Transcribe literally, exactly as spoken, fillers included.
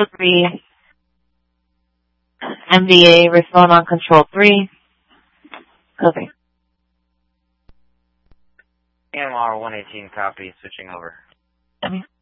Control three. M D A, respond on Control three. Copy. M R one eighteen, copy, switching over. Copy.